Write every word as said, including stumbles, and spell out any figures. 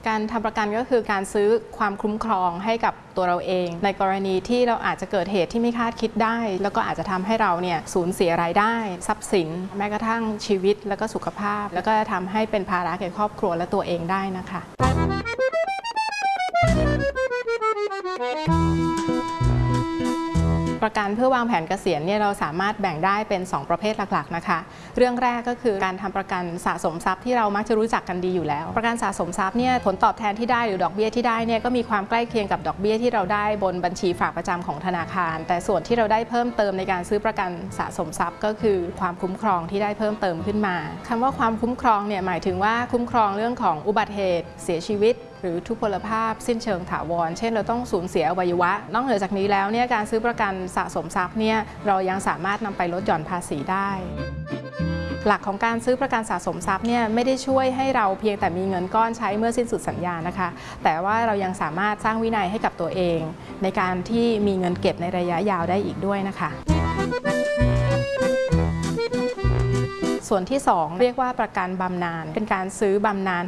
การทำประกันก็คือการซื้อความคุ้มครองให้กับตัวเราเองในกรณีที่เราอาจจะเกิดเหตุที่ไม่คาดคิดได้แล้วก็อาจจะทำให้เราเนี่ยสูญเสียรายได้ทรัพย์สินแม้กระทั่งชีวิตแล้วก็สุขภาพแล้วก็ทำให้เป็นภาระแก่ครอบครัวและตัวเองได้นะคะประกันเพื่อวางแผนเกษียณเนี่ยเราสามารถแบ่งได้เป็นสองประเภทหลักๆนะคะเรื่องแรกก็คือการทำประกันสะสมทรัพย์ที่เรามักจะรู้จักกันดีอยู่แล้วประกันสะสมทรัพย์เนี่ยผลตอบแทนที่ได้หรือดอกเบี้ยที่ได้เนี่ยก็มีความใกล้เคียงกับดอกเบี้ยที่เราได้บนบัญชีฝากประจำของธนาคารแต่ส่วนที่เราได้เพิ่มเติมในการซื้อประกันสะสมทรัพย์ก็คือความคุ้มครองที่ได้เพิ่มเติมขึ้นมาคำว่าความคุ้มครองเนี่ยหมายถึงว่าคุ้มครองเรื่องของอุบัติเหตุเสียชีวิตหรือทุพพลภาพสิ้นเชิงถาวรเช่นเราต้องสูญเสียอวัยวะนอกเหนือจากนี้แล้วเนี่ยการซื้อประกันสะสมทรัพย์เนี่ยเรายังสามารถนำไปลดหย่อนภาษีได้หลักของการซื้อประกันสะสมทรัพย์เนี่ยไม่ได้ช่วยให้เราเพียงแต่มีเงินก้อนใช้เมื่อสิ้นสุดสัญญานะคะแต่ว่าเรายังสามารถสร้างวินัยให้กับตัวเองในการที่มีเงินเก็บในระยะยาวได้อีกด้วยนะคะส่วนที่สองเรียกว่าประกันบำนาญเป็นการซื้อบำนาญ